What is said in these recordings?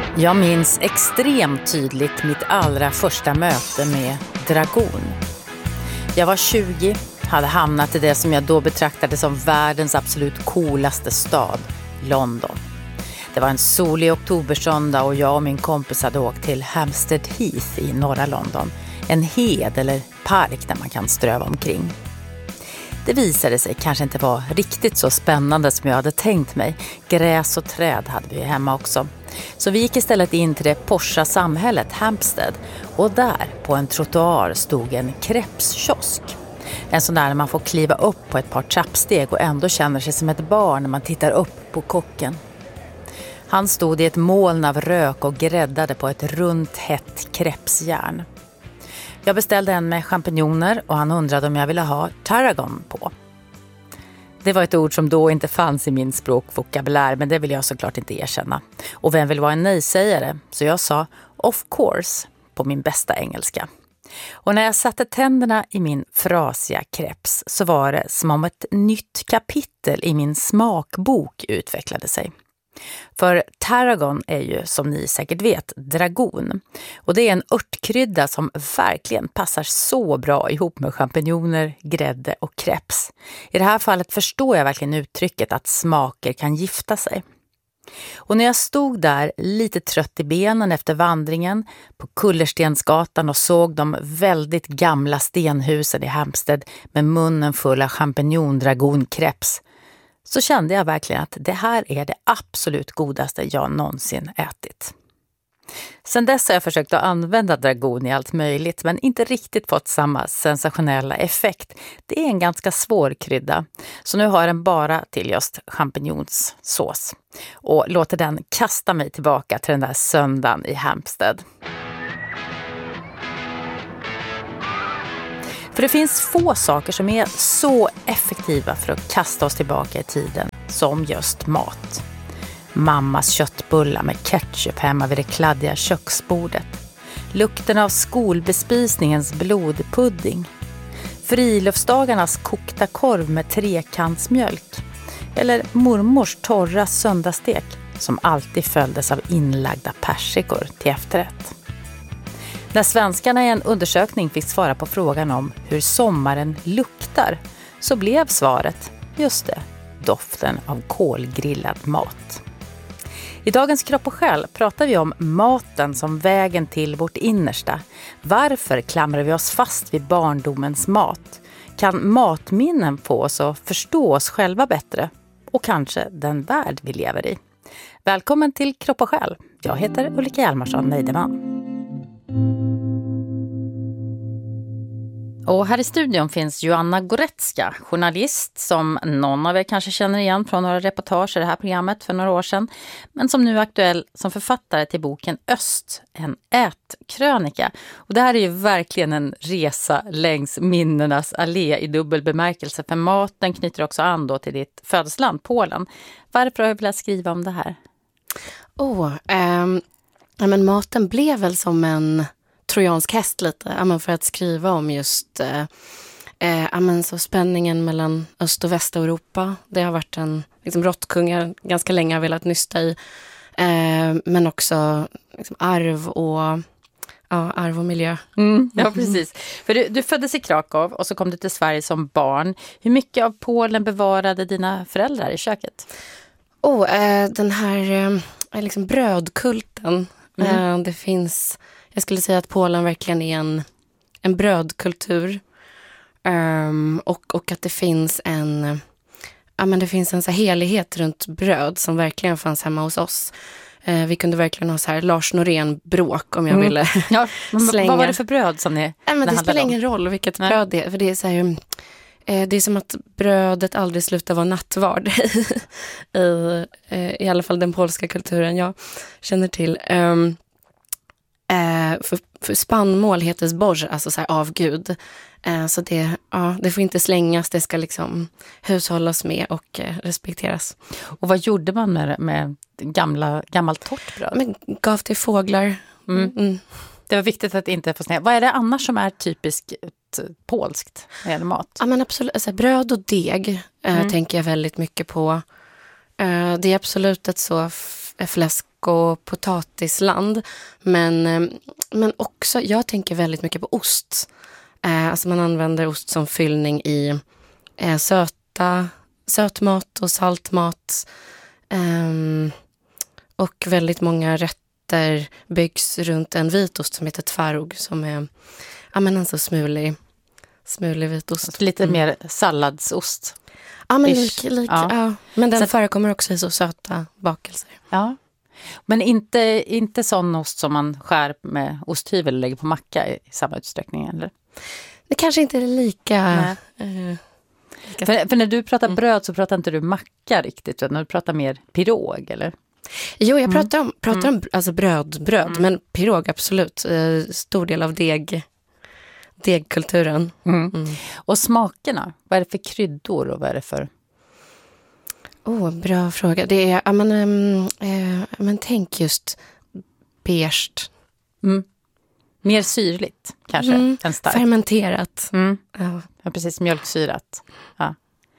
Jag minns extremt tydligt mitt allra första möte med Dragon. Jag var 20, hade hamnat i det som jag då betraktade som världens absolut coolaste stad, London. Det var en solig oktobersöndag och jag och min kompis hade åkt till Hampstead Heath i norra London. En hed eller park där man kan ströva omkring. Det visade sig kanske inte vara riktigt så spännande som jag hade tänkt mig. Gräs och träd hade vi hemma också. Så vi gick istället in till det porscha samhället Hampstead. Och där på en trottoar stod en crepeskiosk. En sån där man får kliva upp på ett par trappsteg och ändå känner sig som ett barn när man tittar upp på kocken. Han stod i ett moln av rök och gräddade på ett runt hett crepesjärn. Jag beställde en med champinjoner och han undrade om jag ville ha tarragon på. Det var ett ord som då inte fanns i min språkvokabulär, men det vill jag såklart inte erkänna. Och vem vill vara en nej-sägare? Så jag sa of course på min bästa engelska. Och när jag satte tänderna i min frasiga crepes så var det som om ett nytt kapitel i min smakbok utvecklade sig. För tarragon är ju, som ni säkert vet, dragon. Och det är en örtkrydda som verkligen passar så bra ihop med champinjoner, grädde och crepes. I det här fallet förstår jag verkligen uttrycket att smaker kan gifta sig. Och när jag stod där lite trött i benen efter vandringen på Kullerstensgatan och såg de väldigt gamla stenhusen i Hampstead med munnen full av champinjondragoncrepes, så kände jag verkligen att det här är det absolut godaste jag någonsin ätit. Sen dess har jag försökt att använda dragon i allt möjligt men inte riktigt fått samma sensationella effekt. Det är en ganska svår krydda, så nu har jag den bara till just champinjonssås och låter den kasta mig tillbaka till den där söndagen i Hampstead. För det finns få saker som är så effektiva för att kasta oss tillbaka i tiden som just mat. Mammas köttbullar med ketchup hemma vid det kladdiga köksbordet. Lukten av skolbespisningens blodpudding. Friluftsdagarnas kokta korv med trekantsmjölk. Eller mormors torra söndagsstek som alltid följdes av inlagda persikor till efterrätt. När svenskarna i en undersökning fick svara på frågan om hur sommaren luktar så blev svaret, just det, doften av kolgrillad mat. I dagens Kropp och själ pratar vi om maten som vägen till vårt innersta. Varför klamrar vi oss fast vid barndomens mat? Kan matminnen få oss att förstå oss själva bättre? Och kanske den värld vi lever i. Välkommen till Kropp och själ. Jag heter Ulrika Hjalmarsson-Neideman. Och här i studion finns Joanna Goretzka, journalist som någon av er kanske känner igen från några reportage i det här programmet för några år sedan, men som nu är aktuell som författare till boken Öst, en ätkrönika. Och det här är ju verkligen en resa längs minnenas allé i dubbel bemärkelse, för maten knyter också an då till ditt födelseland, Polen. Varför har du velat skriva om det här? Men maten blev väl som en trojansk häst lite, för att skriva om just så spänningen mellan Öst- och Västeuropa. Det har varit en råttkung jag ganska länge har velat nysta i, men också arv och miljö. Ja, precis. För du föddes i Krakow och så kom du till Sverige som barn. Hur mycket av Polen bevarade dina föräldrar i köket? Den här brödkulten. Det finns... Jag skulle säga att Polen verkligen är en brödkultur, och att det finns en så helighet runt bröd som verkligen fanns hemma hos oss. Vi kunde verkgen ha så här Lars Norén-bråk om jag ville slänga. Vad var det för bröd som ni det spelar ingen roll vilket bröd det är, för det är så här, det är som att brödet aldrig slutar vara nattvard i alla fall den polska kulturen jag känner till. För spannmål heter zboż, alltså så här avgud. Så det får inte slängas, det ska hushållas med och respekteras. Och vad gjorde man med gammalt torrt bröd? Men gav till fåglar. Det var viktigt att inte få snälla. Vad är det annars som är typiskt polskt när det gäller mat? Ja, men absolut. Alltså, bröd och deg tänker jag väldigt mycket på. Det är absolut ett så fläsk och potatisland. Men också, jag tänker väldigt mycket på ost. Alltså man använder ost som fyllning i sötmat och saltmat. Och väldigt många rätter byggs runt en vitost som heter tvarog, som är alltså smulig vitost. Lite mer salladsost. Ja, men ja. Men den förekommer också i så söta bakelser. Ja. Men inte sån ost som man skär med osthyvel och lägger på macka i samma utsträckning, eller? Det kanske inte är lika... För när du pratar bröd så pratar inte du macka riktigt, utan du pratar mer pirog, eller? Jo, jag pratar om alltså bröd, men pirog absolut. Stor del av degkulturen. Och smakerna, vad är det för kryddor och vad är det för... Bra fråga. Det är, men tänk just beige. Mer syrligt kanske än starkt. Fermenterat. Ja, precis, mjölksyrat. Ja.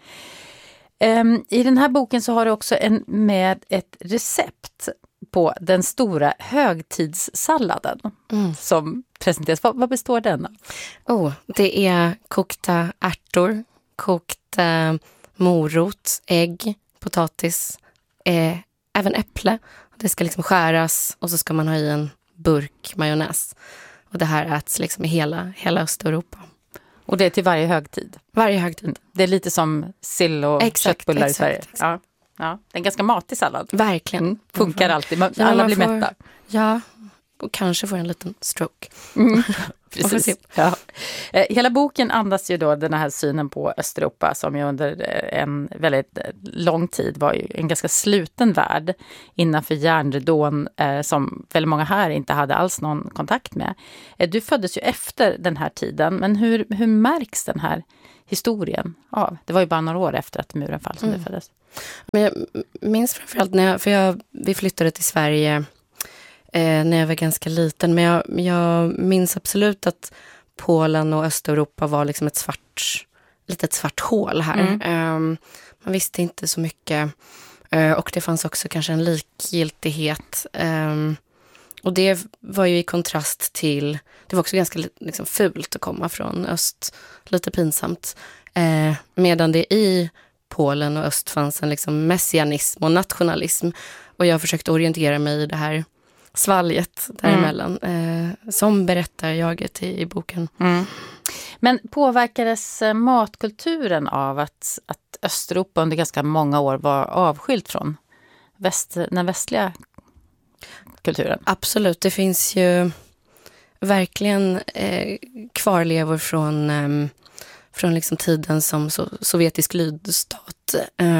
I den här boken så har du också med ett recept på den stora högtidssalladen som presenteras. Vad består den av? Det är kokta ärtor, kokta morot, ägg, potatis, även äpple. Det ska liksom skäras och så ska man ha i en burk majonnäs. Och det här äts liksom i hela Östeuropa. Och det är till varje högtid? Varje högtid. Det är lite som sill och köttbullar i Sverige. Exakt. Ja. Det är en ganska matig sallad. Verkligen. Funkar alltid. Alla blir mätta. Ja, och kanske får en liten stroke. Precis. Ja. Hela boken andas ju då den här synen på Östeuropa som ju under en väldigt lång tid var ju en ganska sluten värld innanför järnridån som väldigt många här inte hade alls någon kontakt med. Du föddes ju efter den här tiden, men hur märks den här historien av? Det var ju bara några år efter att muren fall som du föddes. Men jag minns framförallt vi flyttade till Sverige när jag var ganska liten. Men jag minns absolut att Polen och Östeuropa var liksom ett svart hål här. Man visste inte så mycket. Och det fanns också kanske en likgiltighet. Och det var ju i kontrast till... Det var också ganska liksom fult att komma från öst. Lite pinsamt. Medan det i Polen och öst fanns en liksom messianism och nationalism. Och jag försökte orientera mig i det här svalget däremellan. Som berättar jaget i boken. Men påverkades matkulturen av att Östeuropa under ganska många år var avskilt från den västliga kulturen? Absolut, det finns ju verkligen kvarlevor från liksom tiden som sovjetisk lydstat.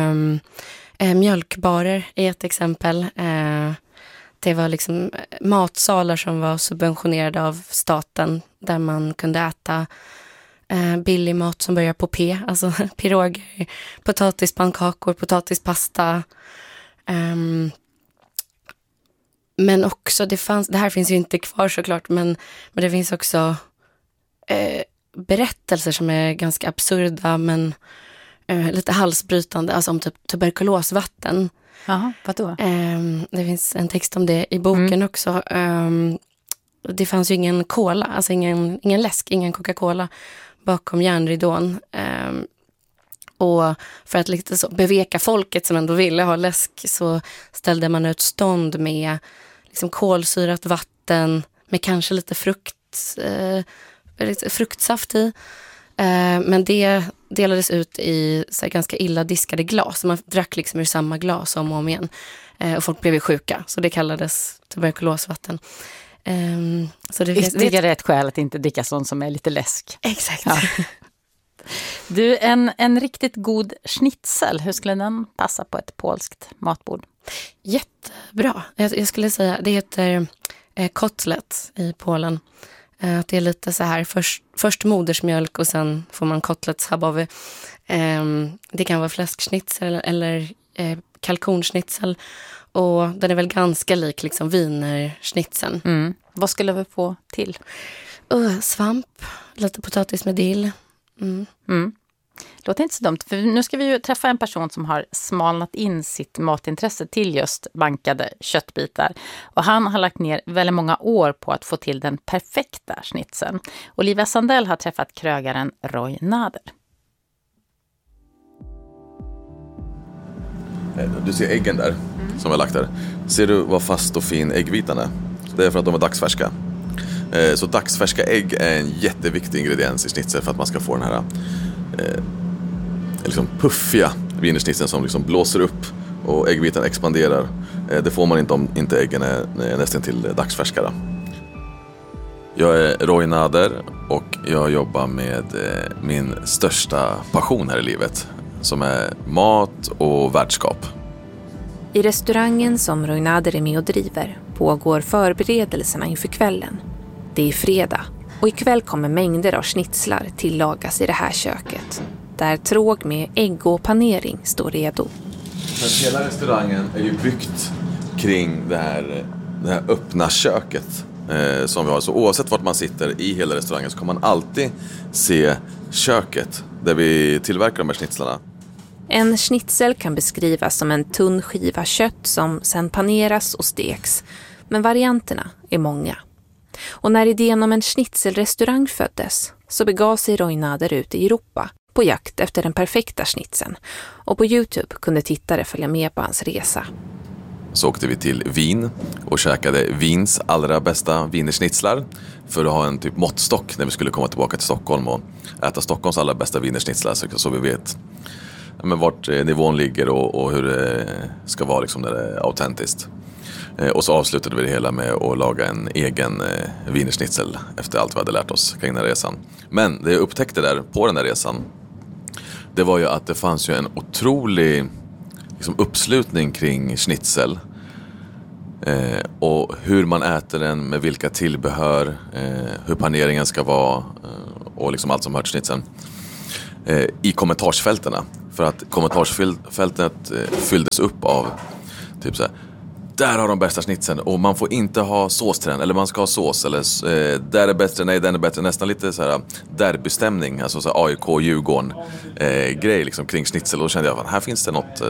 Mjölkbarer är ett exempel. Det var liksom matsalar som var subventionerade av staten där man kunde äta billig mat som börjar på P, alltså piroger, potatispannkakor, potatispasta. Men också, det här finns ju inte kvar såklart, men det finns också berättelser som är ganska absurda men lite halsbrytande, alltså om typ tuberkulosvatten. Jaha, vadå? Det finns en text om det i boken också. Det fanns ju ingen cola, alltså ingen läsk, ingen Coca-Cola bakom järnridån. Och för att lite så beveka folket som ändå ville ha läsk så ställde man ut stånd med liksom kolsyrat vatten med kanske lite fruktsaft i. Men det delades ut i så här, ganska illa diskade glas. Man drack liksom ur samma glas om och om igen. Och folk blev sjuka. Så det kallades tuberkulosvatten. Så det finns ytterligare ett skäl att inte dricka sånt som är lite läsk. Exakt. Ja. Du, en riktigt god schnitzel, hur skulle den passa på ett polskt matbord? Jättebra. Jag skulle säga, det heter kotlet i Polen. Det är lite så här, först modersmjölk och sen får man kotletschabowy. Det kan vara fläskschnitzel eller kalkonschnitzel. Och den är väl ganska lik liksom wienerschnitzeln. Vad skulle vi få till? Svamp, lite potatis med dill. Låter inte så dumt, för nu ska vi ju träffa en person som har smalnat in sitt matintresse till just bankade köttbitar. Och han har lagt ner väldigt många år på att få till den perfekta schnitzeln. Olivia Sandell har träffat krögaren Roy Nader. Du ser äggen där, som jag har lagt där. Ser du vad fast och fin äggvitan är? Det är för att de är dagsfärska. Så dagsfärska ägg är en jätteviktig ingrediens i schnitzel för att man ska få den här liksom puffiga wienerschnitzeln som liksom blåser upp och äggvitan expanderar. Det får man inte om inte äggen är nästan till dagsfärska. Jag är Roy Nader och jag jobbar med min största passion här i livet, som är mat och värdskap. I restaurangen som Roy Nader är med och driver pågår förberedelserna inför kvällen. Det är fredag och ikväll kommer mängder av schnitzlar tillagas i det här köket, där tråg med ägg och panering står redo. Men hela restaurangen är ju byggt kring det här öppna köket som vi har. Så oavsett vart man sitter i hela restaurangen så kan man alltid se köket där vi tillverkar de här schnitzlarna. En schnitzel kan beskrivas som en tunn skiva kött som sen paneras och steks. Men varianterna är många. Och när idén om en schnitzelrestaurang föddes så begav sig Roy Nader ut i Europa på jakt efter den perfekta schnitzeln. Och på YouTube kunde tittare följa med på hans resa. Så åkte vi till Wien och käkade Wiens allra bästa wienerschnitzlar för att ha en typ måttstock när vi skulle komma tillbaka till Stockholm och äta Stockholms allra bästa wienerschnitzlar, så vi vet vart nivån ligger och hur det ska vara liksom när det är autentiskt. Och så avslutade vi det hela med att laga en egen wienerschnitzel efter allt vi hade lärt oss kring den här resan. Men det jag upptäckte där på den här resan, det var ju att det fanns ju en otrolig liksom uppslutning kring schnitzel och hur man äter den, med vilka tillbehör, hur paneringen ska vara och liksom allt som hör till schnitzeln i kommentarsfälterna. För att kommentarsfältet fylldes upp av typ så här: där har de bästa schnitzeln och man får inte ha sås till den, eller man ska ha sås, eller där är bättre, nej den är bättre, nästan lite så här derbystämning, alltså så här AIK Djurgården grej liksom kring schnitzel. Och då kände jag att här finns det något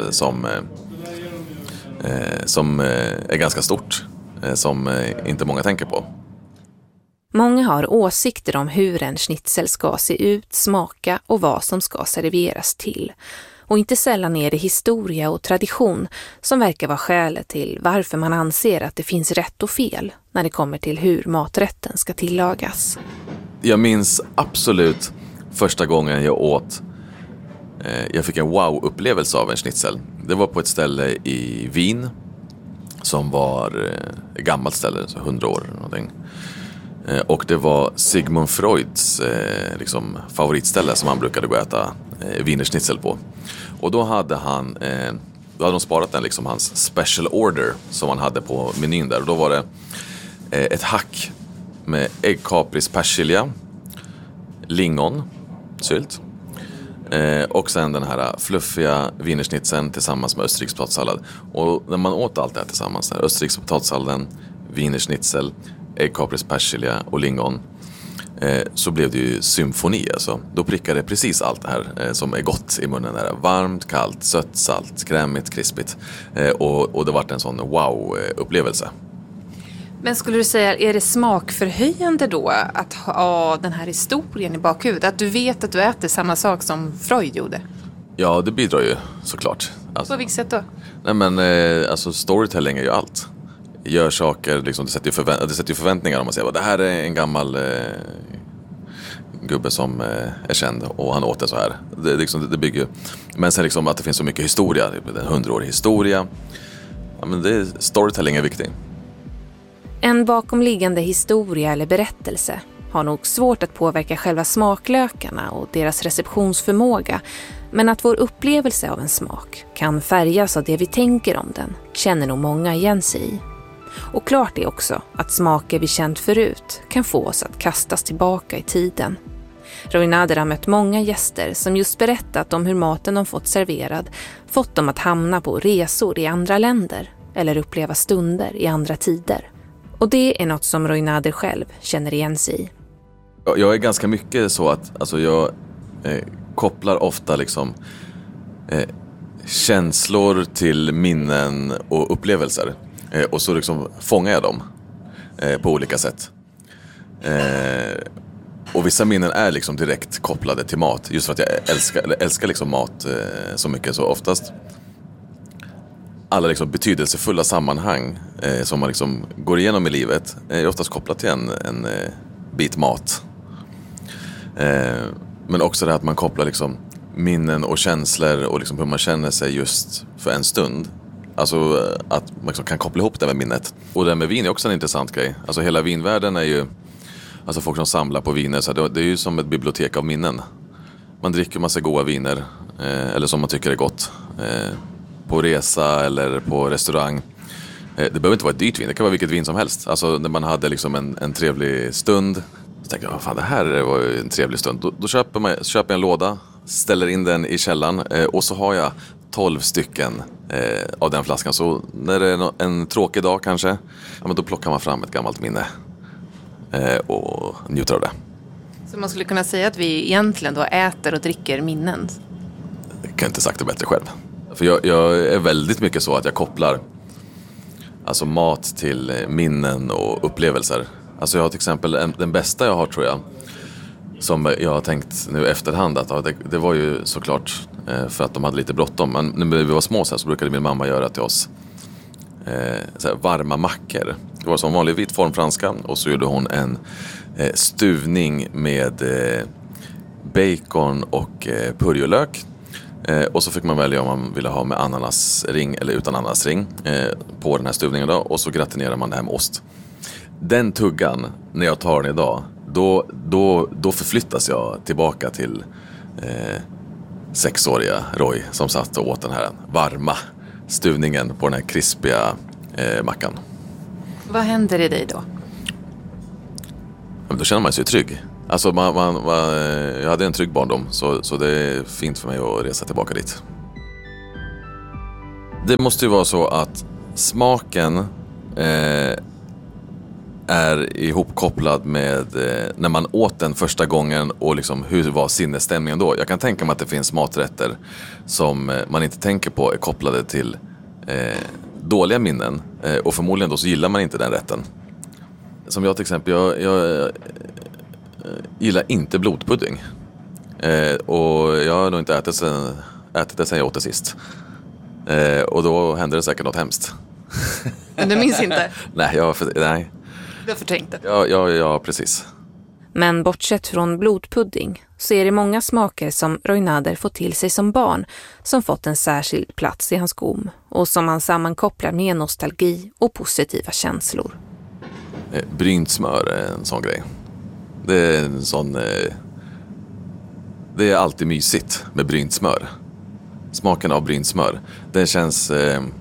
som är ganska stort, som inte många tänker på. Många har åsikter om hur en schnitzel ska se ut, smaka och vad som ska serveras till. Och inte sällan är det historia och tradition som verkar vara skälet till varför man anser att det finns rätt och fel när det kommer till hur maträtten ska tillagas. Jag minns absolut första gången jag åt, jag fick en wow-upplevelse av en schnitzel. Det var på ett ställe i Wien som var ett gammalt ställe, så 100 år eller någonting. Och det var Sigmund Freuds liksom favoritställe som han brukade gå och äta wienerschnitzel på. Och då hade de sparat den liksom hans special order som han hade på menyn där. Och då var det ett hack med äggkapris, persilja, lingon, sylt. Och sen den här fluffiga wienerschnitzeln tillsammans med österrikisk potatissallad. Och när man åt allt det här tillsammans, österrikisk potatissalladen, wienerschnitzel, äggkapris, persilja och lingon, så blev det ju symfoni. Alltså. Då prickade precis allt det här som är gott i munnen. Där. Varmt, kallt, sött, salt, krämigt, krispigt. Och det var en sån wow-upplevelse. Men skulle du säga, är det smakförhöjande då att ha den här historien i bakhuvudet? Att du vet att du äter samma sak som Freud gjorde? Ja, det bidrar ju såklart. Alltså, på vilket sätt då? Nej men, alltså storytelling är ju allt. Gör saker, liksom, det sätter ju förväntningar om man säger att det här är en gammal gubbe som är känd och han åt det så här. Det bygger. Men sen liksom att det finns så mycket historia, en 100-årig historia. Ja, men storytelling är viktig. En bakomliggande historia eller berättelse har nog svårt att påverka själva smaklökarna och deras receptionsförmåga, men att vår upplevelse av en smak kan färgas av det vi tänker om den känner nog många igen sig i. Och klart är också att smaker vi känt förut kan få oss att kastas tillbaka i tiden. Roy Nader har mött många gäster som just berättat om hur maten de fått serverad fått dem att hamna på resor i andra länder eller uppleva stunder i andra tider. Och det är något som Roy Nader själv känner igen sig i. Jag är ganska mycket så att alltså jag kopplar ofta liksom känslor till minnen och upplevelser. Och så liksom fångar jag dem på olika sätt. Och vissa minnen är liksom direkt kopplade till mat. Just för att jag älskar liksom mat så mycket. Så oftast alla liksom betydelsefulla sammanhang som man liksom går igenom i livet är oftast kopplat till en bit mat. Men också det att man kopplar liksom minnen och känslor och liksom hur man känner sig just för en stund. Alltså att man liksom kan koppla ihop det med minnet. Och det med vin är också en intressant grej. Alltså hela vinvärlden är ju, alltså folk som samlar på viner, så det är ju som ett bibliotek av minnen. Man dricker massa goda viner, eller som man tycker är gott, på resa eller på restaurang. Det behöver inte vara ett dyrt vin, det kan vara vilket vin som helst. Alltså när man hade liksom en trevlig stund, så tänker jag, fan det här var ju en trevlig stund. Då köper jag en låda, ställer in den i källan och så har jag 12 stycken av den flaskan. Så när det är en tråkig dag kanske, ja, men då plockar man fram ett gammalt minne och njuter av det. Så man skulle kunna säga att vi egentligen då äter och dricker minnen? Jag kan inte sagt det bättre själv. För jag är väldigt mycket så att jag kopplar alltså mat till minnen och upplevelser. Alltså jag har till exempel den bästa jag har, tror jag, som jag har tänkt nu efterhand att det var ju såklart för att de hade lite bråttom. Men när vi var små så brukade min mamma göra till oss så här varma mackor. Det var som vanlig vit formfranska, och så gjorde hon en stuvning med bacon och purjolök. Och så fick man välja om man ville ha med ananasring eller utan ananasring på den här stuvningen då, och så gratinerar man det här med ost. Den tuggan, när jag tar den idag, då förflyttas jag tillbaka till 6-åriga Roy som satt och åt den här varma stuvningen på den här krispiga mackan. Vad händer i dig då? Då känner man sig trygg. Alltså jag hade en trygg barndom, så det är fint för mig att resa tillbaka dit. Det måste ju vara så att smaken är ihopkopplad med när man åt den första gången och liksom hur var sinnesstämningen då. Jag kan tänka mig att det finns maträtter som man inte tänker på är kopplade till dåliga minnen, och förmodligen då så gillar man inte den rätten. Som jag till exempel, jag gillar inte blodpudding, och jag har nog inte ätit det sen jag åt det sist, och då hände det säkert något hemskt. Men du minns inte? Nej. Du har förträngt det? Ja, precis. Men bortsett från blodpudding så är det många smaker som Roy Nader fått till sig som barn som fått en särskild plats i hans gom och som han sammankopplar med nostalgi och positiva känslor. Brynt smör är en sån grej. Det är en sån... Det är alltid mysigt med brynt smör. Smaken av brynt smör, den känns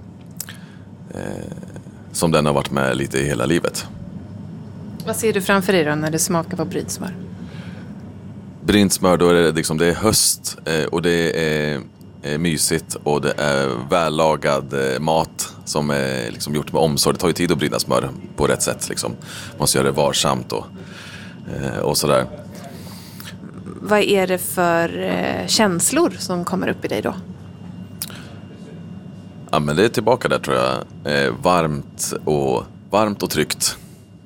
som den har varit med lite i hela livet. Vad ser du framför dig då när det smakar på brynt smör? Brynt smör, då är det liksom, det är höst och det är mysigt och det är vällagad mat som är liksom gjort med omsorg. Det tar ju tid att bryna smör på rätt sätt liksom. Man måste göra det varsamt och sådär. Vad är det för känslor som kommer upp i dig då? Ja, men det är tillbaka där, tror jag. Varmt och tryggt.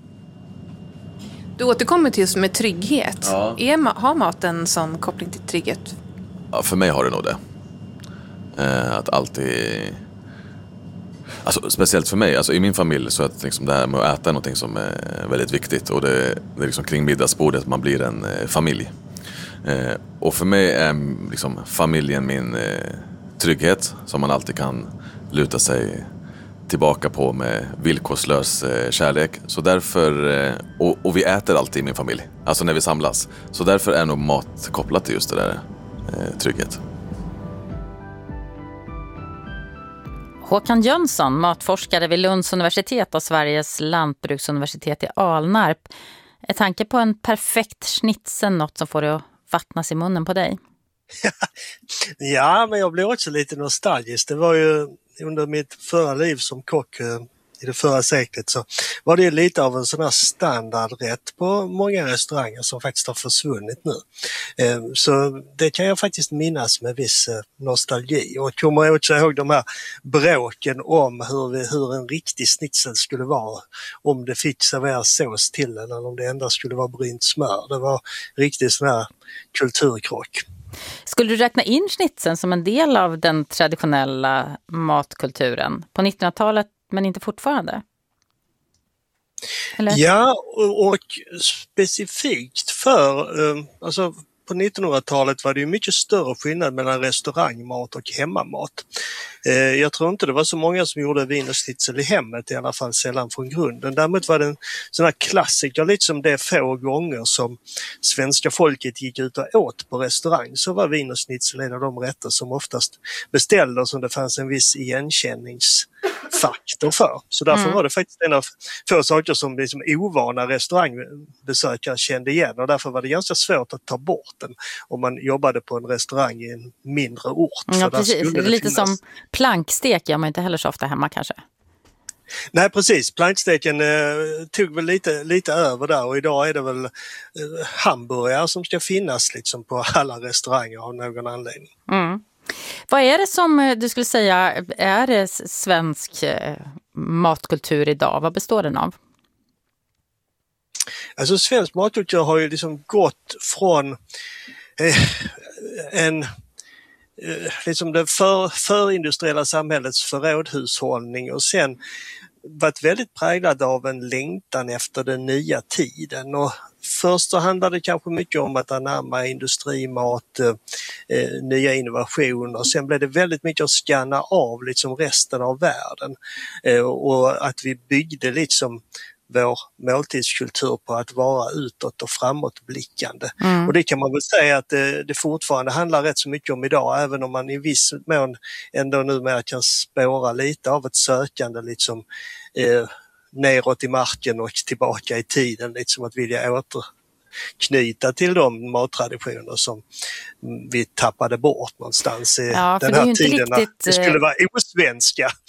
Du återkommer till just med trygghet. Ja. Har maten en sån koppling till trygghet? Ja, för mig har det nog det. Att alltid... Alltså, speciellt för mig, alltså, i min familj så är det, liksom, det här med att äta är någonting som är väldigt viktigt. Och det är liksom kring middagsbordet man blir en familj. Och för mig är liksom familjen min trygghet som man alltid kan luta sig tillbaka på med villkorslös kärlek. Så därför, och vi äter alltid i min familj, alltså när vi samlas. Så därför är nog mat kopplat till just det där trygghet. Håkan Jönsson, matforskare vid Lunds universitet och Sveriges lantbruksuniversitet i Alnarp. Är tanke på en perfekt schnitzel något som får det att vattnas i munnen på dig? Ja, men jag blir också lite nostalgisk. Det var ju under mitt förra liv som kock i det förra seklet så var det lite av en sån här standardrätt på många restauranger som faktiskt har försvunnit nu. Så det kan jag faktiskt minnas med viss nostalgi, och kommer också ihåg de här bråken om hur en riktig schnitzel skulle vara, om det fick serveras sås till den eller om det endast skulle vara brynt smör. Det var riktigt sån här kulturkrock. Skulle du räkna in schnitzeln som en del av den traditionella matkulturen på 1900-talet, men inte fortfarande? Eller? Ja, och specifikt för, alltså på 1900-talet var det ju mycket större skillnad mellan restaurangmat och hemmamat. Jag tror inte det var så många som gjorde wienerschnitzel i hemmet, i alla fall sällan från grunden. Däremot var det en sån här klassiker, lite som det få gånger som svenska folket gick ut och åt på restaurang, så var wienerschnitzel en av de rätter som oftast beställdes, som det fanns en viss igenkänningsfaktor för. Så därför var det faktiskt en av få saker som liksom ovana restaurangbesökare kände igen, och därför var det ganska svårt att ta bort den om man jobbade på en restaurang i en mindre ort. Ja, precis. Det är lite som plankstek gör man inte heller så ofta hemma kanske. Nej, precis. Planksteken tog väl lite över där, och idag är det väl hamburgare som ska finnas liksom på alla restauranger av någon anledning. Vad är det som du skulle säga är det svensk matkultur idag? Vad består den av? Alltså svensk matkultur har ju liksom gått från liksom det förindustriella samhällets förrådhushållning, och sen varit väldigt präglad av en längtan efter den nya tiden. Och först så handlade det kanske mycket om att anamma industrimat, nya innovationer. Sen blev det väldigt mycket att scanna av liksom resten av världen, och att vi byggde liksom vår måltidskultur på att vara utåt och framåtblickande. Och det kan man väl säga att det fortfarande handlar rätt så mycket om idag, även om man i viss mån ändå numera kan spåra lite av ett sökande liksom neråt i marken och tillbaka i tiden, liksom att vilja återknyta till de mattraditioner som vi tappade bort någonstans i den här tiden. Det skulle vara osvenska.